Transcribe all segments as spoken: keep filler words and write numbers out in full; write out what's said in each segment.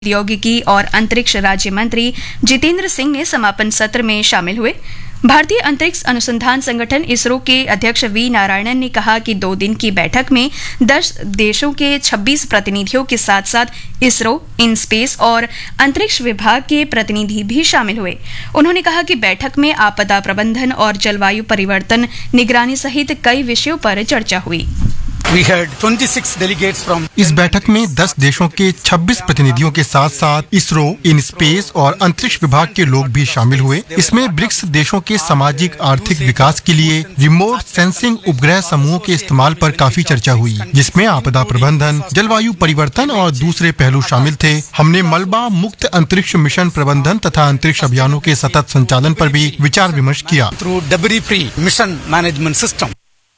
प्रौद्योगिकी और अंतरिक्ष राज्य मंत्री जितेंद्र सिंह ने समापन सत्र में शामिल हुए। भारतीय अंतरिक्ष अनुसंधान संगठन इसरो के अध्यक्ष वी नारायणन ने कहा कि दो दिन की बैठक में दस देशों के छब्बीस प्रतिनिधियों के साथ साथ इसरो, इनस्पेस और अंतरिक्ष विभाग के प्रतिनिधि भी शामिल हुए। उन्होंने कहा कि बैठक में आपदा प्रबंधन और जलवायु परिवर्तन निगरानी सहित कई विषयों पर चर्चा हुई। We had twenty-six delegates from इस बैठक में दस देशों के छब्बीस प्रतिनिधियों के साथ साथ इसरो, इनस्पेस और अंतरिक्ष विभाग के लोग भी शामिल हुए। इसमें ब्रिक्स देशों के सामाजिक आर्थिक विकास के लिए रिमोट सेंसिंग उपग्रह समूहों के इस्तेमाल पर काफी चर्चा हुई, जिसमें आपदा प्रबंधन, जलवायु परिवर्तन और दूसरे पहलू शामिल थे। हमने मलबा मुक्त अंतरिक्ष मिशन प्रबंधन तथा अंतरिक्ष अभियानों के सतत संचालन पर भी विचार विमर्श किया। through debris-free mission management system.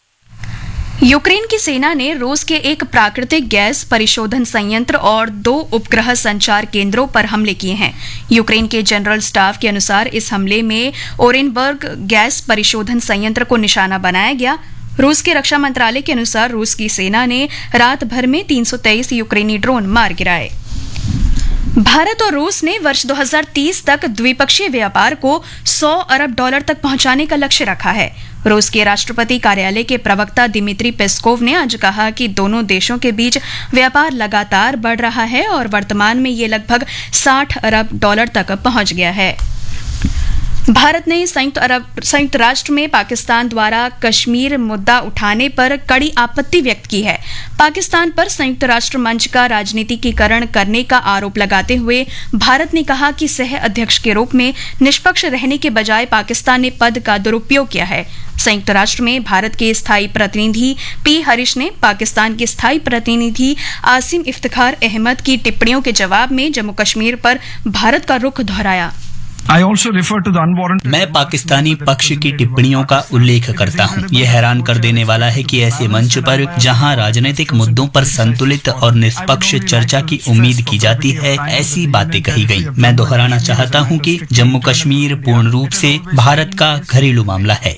Ukraine की सेना ने रूस के एक प्राकृतिक गैस परिशोधन संयंत्र और दो उपग्रह संचार केंद्रों पर हमले किए हैं। यूक्रेन के जनरल स्टाफ के अनुसार इस हमले में ओरेनबर्ग गैस परिशोधन संयंत्र को निशाना बनाया गया। रूस के रक्षा मंत्रालय के अनुसार रूस की सेना ने रात भर में तीन सौ तेईस यूक्रेनी ड्रोन मार गिराए। भारत और रूस ने वर्ष दो हज़ार तीस तक द्विपक्षीय व्यापार को सौ अरब डॉलर तक पहुंचाने का लक्ष्य रखा है। रूस के राष्ट्रपति कार्यालय के प्रवक्ता दिमित्री पेस्कोव ने आज कहा कि दोनों देशों के बीच व्यापार लगातार बढ़ रहा है और वर्तमान में ये लगभग साठ अरब डॉलर तक पहुंच गया है। भारत ने संयुक्त अरब संयुक्त राष्ट्र में पाकिस्तान द्वारा कश्मीर मुद्दा उठाने पर कड़ी आपत्ति व्यक्त की है। पाकिस्तान पर संयुक्त राष्ट्र मंच का राजनीतिकीकरण करने का आरोप लगाते हुए भारत ने कहा कि सह अध्यक्ष के रूप में निष्पक्ष रहने के बजाय पाकिस्तान ने पद का दुरुपयोग किया है। संयुक्त राष्ट्र में भारत के स्थायी प्रतिनिधि पी हरीश ने पाकिस्तान के स्थायी प्रतिनिधि आसिम इफ्तिखार अहमद की टिप्पणियों के जवाब में जम्मू कश्मीर पर भारत का रुख दोहराया। मैं पाकिस्तानी पक्ष की टिप्पणियों का उल्लेख करता हूं। यह हैरान कर देने वाला है कि ऐसे मंच पर जहां राजनीतिक मुद्दों पर संतुलित और निष्पक्ष चर्चा की उम्मीद की जाती है, ऐसी बातें कही गईं। मैं दोहराना चाहता हूं कि जम्मू कश्मीर पूर्ण रूप से भारत का घरेलू मामला है।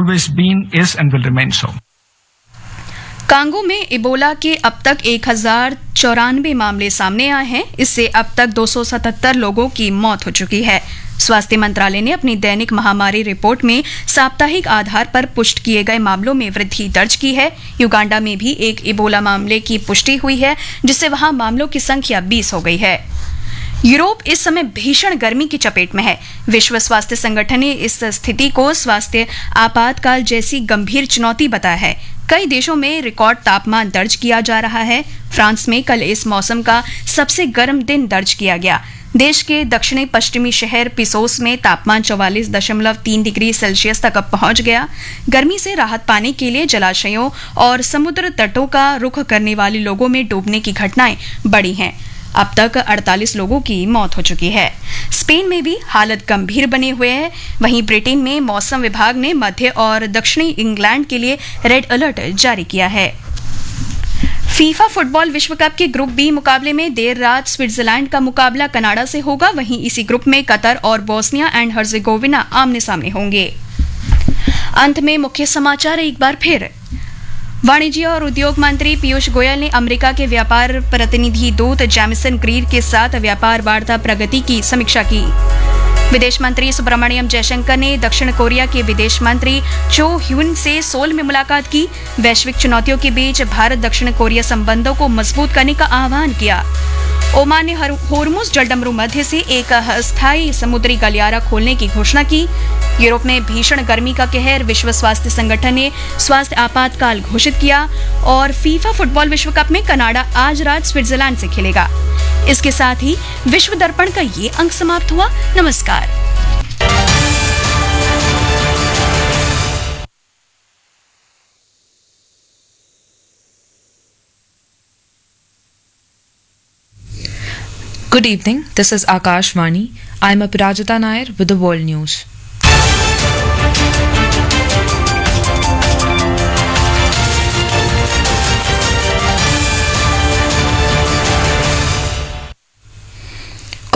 कांगो में इबोला के अब तक एक हजार चौरानवे मामले सामने आए हैं। इससे अब तक दो सौ सतहत्तर लोगों की मौत हो चुकी है। स्वास्थ्य मंत्रालय ने अपनी दैनिक महामारी रिपोर्ट में साप्ताहिक आधार पर पुष्ट किए गए मामलों में वृद्धि दर्ज की है। युगांडा में भी एक इबोला मामले की पुष्टि हुई है, जिससे वहां मामलों की संख्या बीस हो गई है। यूरोप इस समय भीषण गर्मी की चपेट में है। विश्व स्वास्थ्य संगठन ने इस स्थिति को स्वास्थ्य आपातकाल जैसी गंभीर चुनौती बताया है। कई देशों में रिकॉर्ड तापमान दर्ज किया जा रहा है। फ्रांस में कल इस मौसम का सबसे गर्म दिन दर्ज किया गया। देश के दक्षिणी पश्चिमी शहर पिसोस में तापमान चौवालीस दशमलव तीन डिग्री सेल्सियस तक पहुंच गया। गर्मी से राहत पाने के लिए जलाशयों और समुद्र तटों का रुख करने वाले लोगों में डूबने की घटनाएं बढ़ी हैं। अब तक अड़तालीस लोगों की मौत हो चुकी है। स्पेन में भी हालत गंभीर बने हुए है। वहीं ब्रिटेन में मौसम विभाग ने मध्य और दक्षिणी इंग्लैंड के लिए रेड अलर्ट जारी किया है। फीफा फुटबॉल विश्व कप के ग्रुप बी मुकाबले में देर रात स्विट्जरलैंड का मुकाबला कनाडा से होगा। वहीं इसी ग्रुप में कतर और बोस्निया एंड हर्जेगोविना आमने सामने होंगे। अंत में मुख्य समाचार एक बार फिर। वाणिज्य और उद्योग मंत्री पीयूष गोयल ने अमेरिका के व्यापार प्रतिनिधि दूत जैमिसन ग्रीर के साथ व्यापार वार्ता प्रगति की समीक्षा की। विदेश मंत्री सुब्रमण्यम जयशंकर ने दक्षिण कोरिया के विदेश मंत्री चो ह्यून से सोल में मुलाकात की। वैश्विक चुनौतियों के बीच भारत दक्षिण कोरिया संबंधों को मजबूत करने का आह्वान किया। ओमान ने होर्मुज जलडमरू मध्य से एक अस्थायी समुद्री गलियारा खोलने की घोषणा की। यूरोप में भीषण गर्मी का कहर, विश्व स्वास्थ्य संगठन ने स्वास्थ्य आपातकाल घोषित किया। और फीफा फुटबॉल विश्व कप में कनाडा आज रात स्विट्जरलैंड से खेलेगा। इसके साथ ही विश्व दर्पण का ये अंक समाप्त हुआ। नमस्कार। Good evening, this is Akashvani. I am Aparajita Nair with the World News.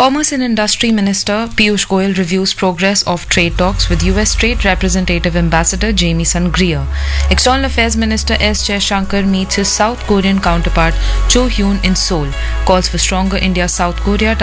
Commerce and Industry Minister Piyush Goyal reviews progress of trade talks with U S Trade Representative Ambassador Jamieson Greer. External Affairs Minister S. Jaishankar meets his South Korean counterpart Cho Hyun in Seoul. Calls for stronger India-South Korea